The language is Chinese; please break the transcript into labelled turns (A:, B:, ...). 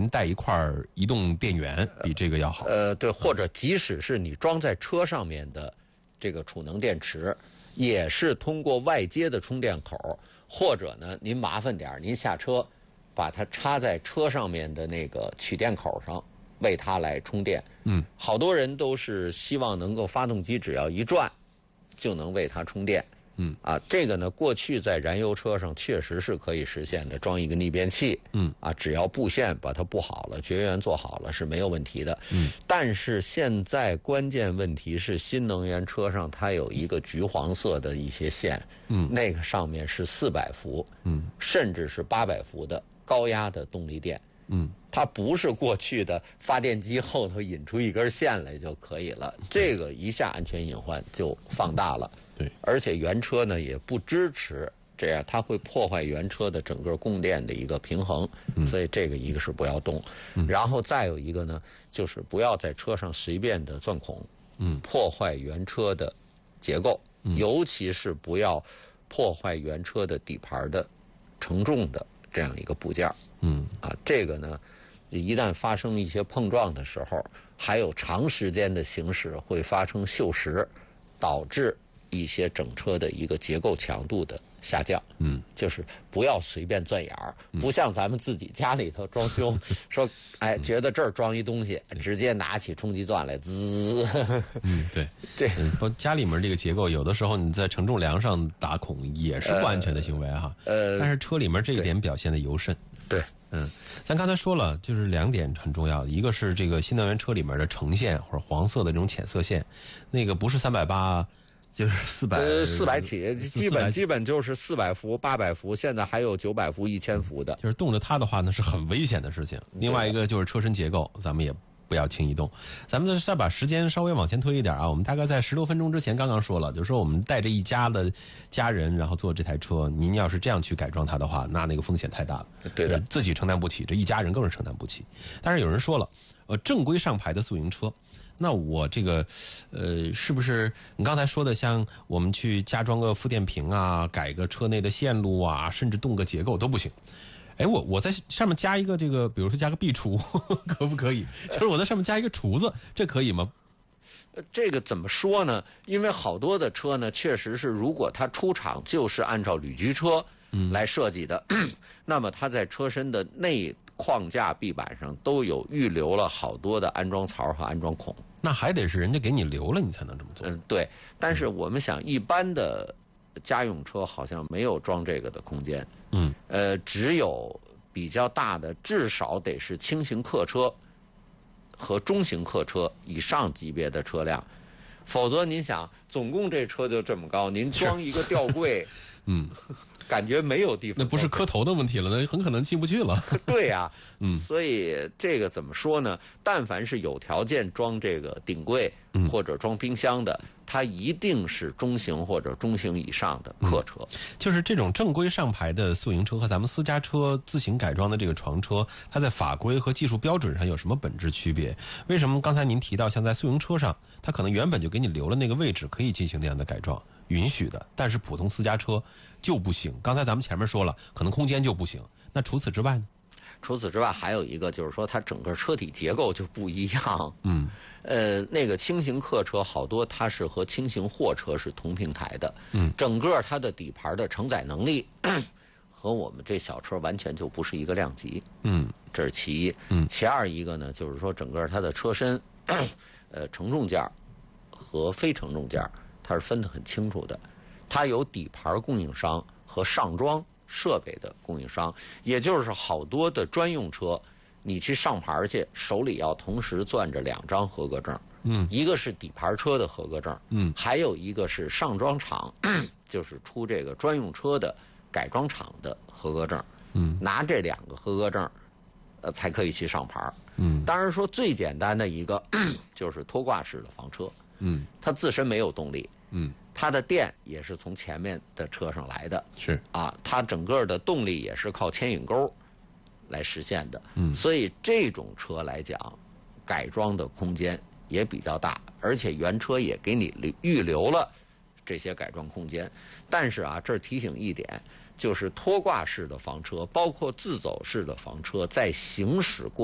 A: 您带一块移动电源，比这个要好。
B: 对，或者即使是你装在车上面的这个储能电池，也是通过外接的充电口，或者呢，您麻烦点，您下车把它插在车上面的那个取电口上，为它来充电。好多人都是希望能够发动机只要一转就能为它充电。这个呢，过去在燃油车上确实是可以实现的，装一个逆变器，只要布线把它布好了，绝缘做好了是没有问题的。但是现在关键问题是新能源车上它有一个橘黄色的一些线，那个上面是400伏，甚至是800伏的高压的动力电。它不是过去的发电机后头引出一根线来就可以了，这个一下安全隐患就放大了。
A: 对，
B: 而且原车呢也不支持这样，它会破坏原车的整个供电的一个平衡，所以这个一个是不要动，然后再有一个呢，就是不要在车上随便的钻孔，破坏原车的结构，尤其是不要破坏原车的底盘的承重的这样一个部件。这个呢，一旦发生一些碰撞的时候，还有长时间的行驶会发生锈蚀，导致一些整车的一个结构强度的下降。就是不要随便钻眼儿，不像咱们自己家里头装修，说觉得这儿装一东西，直接拿起冲击钻来滋。
A: 对，
B: 这
A: 家里面这个结构，有的时候你在承重梁上打孔也是不安全的行为哈。但是车里面这一点表现的尤甚。
B: 对，
A: 咱刚才说了，就是2点很重要，一个是这个新能源车里面的橙线或者黄色的这种浅色线，那个不是380，就是400
B: 起，基本就是400伏、800伏，现在还有900伏、1000伏的。
A: 就是动着它的话呢，是很危险的事情。另外一个就是车身结构，咱们也不要轻易动。咱们再把时间稍微往前推一点啊，我们大概在10多分钟之前刚刚说了，就是说我们带着一家的家人，然后坐这台车，您要是这样去改装它的话，那个风险太大了。
B: 对的，
A: 自己承担不起，这一家人更是承担不起。但是有人说了，正规上牌的宿营车，那我这个是不是你刚才说的，像我们去加装个负电瓶啊，改个车内的线路啊，甚至动个结构都不行？我在上面加一个这个，比如说加个壁橱，可不可以？就是我在上面加一个厨子，这可以吗？
B: 这个怎么说呢？因为好多的车呢，确实是如果它出厂就是按照旅居车来设计的，那么它在车身的内框架壁板上都有预留了好多的安装槽和安装孔。
A: 那还得是人家给你留了，你才能这么做。
B: 对。但是我们想，一般的家用车好像没有装这个的空间。只有比较大的，至少得是轻型客车和中型客车以上级别的车辆，否则您想，总共这车就这么高，您装一个吊柜，感觉没有地方。
A: 那不是磕头的问题了，那很可能进不去了。
B: 对呀，所以这个怎么说呢？但凡是有条件装这个顶柜或者装冰箱的，它一定是中型或者中型以上的客车。
A: 就是这种正规上牌的宿营车和咱们私家车自行改装的这个床车，它在法规和技术标准上有什么本质区别？为什么刚才您提到，像在宿营车上，它可能原本就给你留了那个位置，可以进行那样的改装，允许的，但是普通私家车就不行。刚才咱们前面说了，可能空间就不行。那除此之外呢？
B: 除此之外，还有一个就是说，它整个车体结构就不一样。那个轻型客车好多它是和轻型货车是同平台的。整个它的底盘的承载能力和我们这小车完全就不是一个量级。这是其一。其二一个呢，就是说整个它的车身承重件和非承重件它是分得很清楚的。它有底盘供应商和上装设备的供应商，也就是好多的专用车，你去上牌去，手里要同时攥着2张合格证。一个是底盘车的合格证，还有一个是上装厂，就是出这个专用车的改装厂的合格证。拿这2个合格证，才可以去上牌。当然说最简单的一个就是拖挂式的房车。它自身没有动力。它的电也是从前面的车上来的。
A: 是
B: 啊，它整个的动力也是靠牵引钩来实现的。所以这种车来讲，改装的空间也比较大，而且原车也给你预留了这些改装空间。但是啊，这儿提醒一点，就是拖挂式的房车，包括自走式的房车，在行驶过